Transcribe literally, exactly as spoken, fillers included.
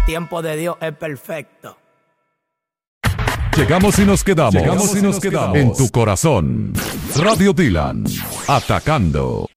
El tiempo de Dios es perfecto. Llegamos y nos quedamos. Llegamos y nos quedamos en tu corazón. Radio Dylan, atacando.